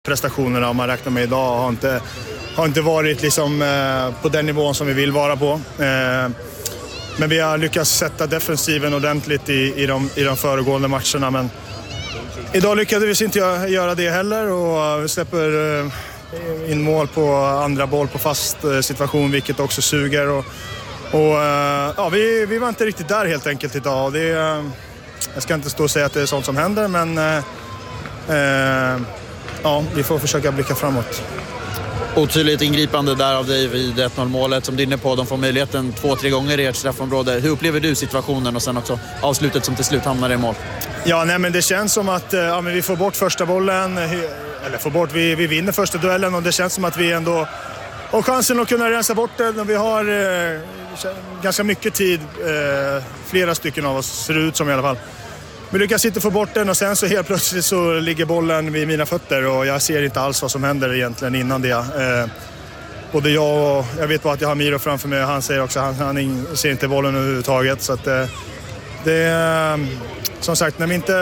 Prestationerna om man räknar med idag har inte varit liksom, på den nivån som vi vill vara på. Men vi har lyckats sätta defensiven ordentligt i de föregående matcherna. Men idag lyckades vi inte göra det heller och vi släpper in mål på andra boll på fast situation, vilket också suger. Vi var inte riktigt där helt enkelt idag. Jag ska inte stå och säga att det är sånt som händer, men vi får försöka blicka framåt. Otydligt ingripande där av dig vid 1-0-målet som du är inne på. De får möjligheten 2-3 gånger i ert straffområde. Hur upplever du situationen och sen också avslutet som till slut hamnar i mål? Ja, men det känns som att men vi får bort första bollen. Vi vinner första duellen och det känns som att vi ändå har chansen att kunna rensa bort den. Och vi har ganska mycket tid, flera stycken av oss ser ut som i alla fall. Vi lyckas inte få bort den och sen så helt plötsligt så ligger bollen vid mina fötter och jag ser inte alls vad som händer egentligen innan det. Både jag vet bara att jag har Miro framför mig och han säger också att han ser inte bollen överhuvudtaget. Så att som sagt, när vi inte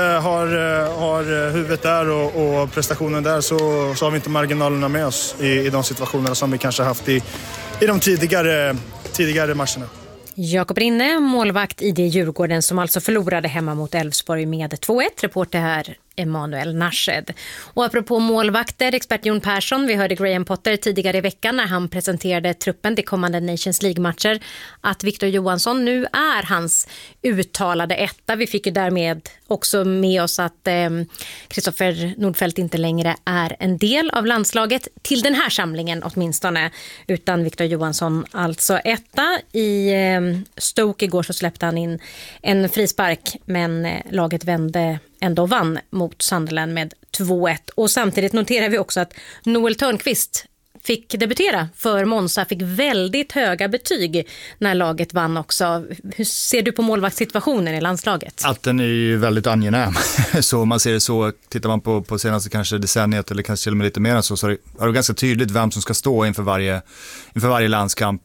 har huvudet där och prestationen där så har vi inte marginalerna med oss i de situationerna som vi kanske haft i de tidigare matcherna. Jakob Rinne, målvakt i det Djurgården som alltså förlorade hemma mot Elfsborg med 2-1. Reporter här Emanuel Narshed. Och apropå målvakter, expert Jon Persson, vi hörde Graham Potter tidigare i veckan när han presenterade truppen till kommande Nations League-matcher att Victor Johansson nu är hans uttalade etta. Vi fick ju därmed också med oss att Kristoffer Nordfeldt inte längre är en del av landslaget till den här samlingen åtminstone, utan Victor Johansson alltså etta. I Stoke igår så släppte han in en frispark, men laget vände ändå vann mot Sunderland med 2-1. Och samtidigt noterar vi också att Noel Törnqvist fick debutera för Monza, fick väldigt höga betyg när laget vann också. Hur ser du på målvaktssituationen i landslaget? Att den är ju väldigt angenäm. Så man ser det så, tittar man på senaste kanske decenniet eller kanske till och med lite mer än så är det ganska tydligt vem som ska stå inför varje landskamp.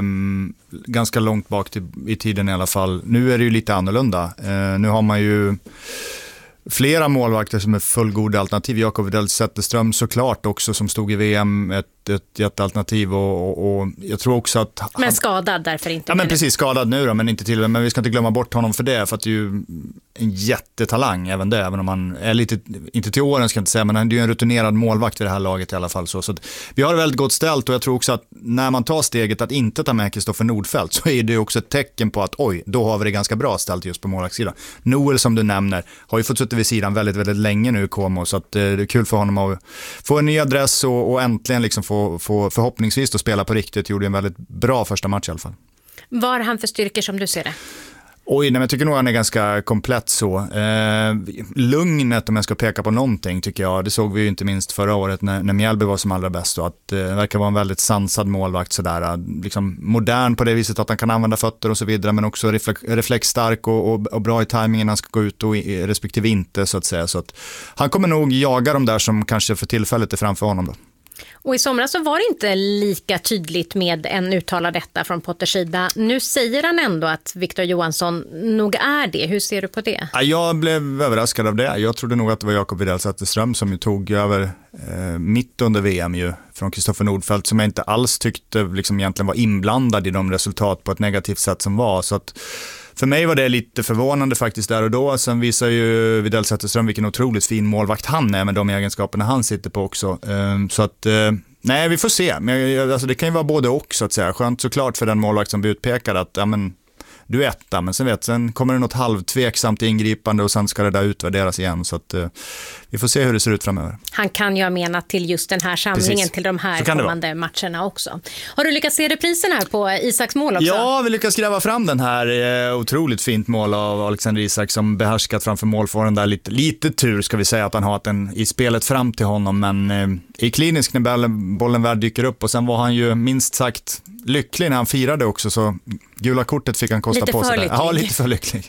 Ganska långt bak i tiden i alla fall. Nu är det ju lite annorlunda. Nu har man ju flera målvakter som är fullgoda alternativ. Jakob Widell Zetterström såklart också som stod i VM ett jättealternativ och jag tror också att men skadad därför inte. Ja men precis, skadad nu då, men inte till, men vi ska inte glömma bort honom för det, för att det är ju en jättetalang även om han är lite, inte till åren ska jag inte säga, men han är ju en rutinerad målvakt vid det här laget i alla fall så att vi har det väldigt gott ställt och jag tror också att när man tar steget att inte ta med Kristoffer Nordfeldt så är det också ett tecken på att då har vi det ganska bra ställt just på målvaktssidan. Noel som du nämner har ju fått sitta vid sidan väldigt, väldigt länge nu i Como, så att det är kul för honom att få en ny adress och äntligen liksom få förhoppningsvis att spela på riktigt. Gjorde en väldigt bra första match i alla fall. Vad har han för styrkor som du ser det? Men jag tycker nog han är ganska komplett så. Lugnet, om jag ska peka på någonting, tycker jag. Det såg vi ju inte minst förra året när Mjällby var som allra bäst. Och att det verkar vara en väldigt sansad målvakt. Sådär, liksom modern på det viset att han kan använda fötter och så vidare. Men också reflexstark och bra i tajmingen när han ska gå ut och respektive inte så att säga. Så att han kommer nog jaga de där som kanske för tillfället är framför honom då. Och i somras så var det inte lika tydligt med en uttalad detta från Potters sida. Nu säger han ändå att Victor Johansson nog är det. Hur ser du på det? Jag blev överraskad av det. Jag trodde nog att det var Jakob Widell Zetterström som ju tog över mitt under VM ju från Kristoffer Nordfeldt, som jag inte alls tyckte liksom egentligen var inblandad i de resultat på ett negativt sätt som var. Så att för mig var det lite förvånande faktiskt där och då. Sen visar ju Widell Zetterström vilken otroligt fin målvakt han är med de egenskaperna han sitter på också. Så att, nej vi får se. Men alltså, det kan ju vara både och så att säga. Skönt såklart för den målvakt som blir utpekad att ja, men, du är etta, men sen kommer det något halvtveksamt ingripande och sen ska det där utvärderas igen. Så att vi får se hur det ser ut framöver. Han kan ju ha menat till just den här samlingen. Precis. Till de här kommande matcherna också. Har du lyckats se reprisen här på Isaks mål också? Ja, vi lyckas gräva fram den här otroligt fint mål av Alexander Isak som behärskat framför målfåren där. Lite tur ska vi säga att han har den i spelet fram till honom, men i klinisk när bollen väl dyker upp och sen var han ju minst sagt lycklig när han firade också, så gula kortet fick han kosta på sig där. Ja, lite för lycklig.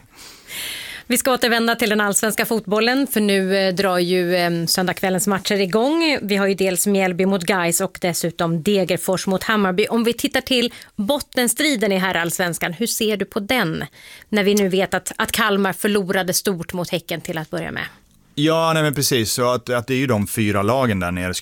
Vi ska återvända till den allsvenska fotbollen, för nu drar ju söndagkvällens matcher igång. Vi har ju dels Mjällby mot Gais och dessutom Degerfors mot Hammarby. Om vi tittar till bottenstriden i herrallsvenskan, hur ser du på den? När vi nu vet att Kalmar förlorade stort mot Häcken till att börja med. Ja, nej men precis. Så att det är ju de 4 lagen där nere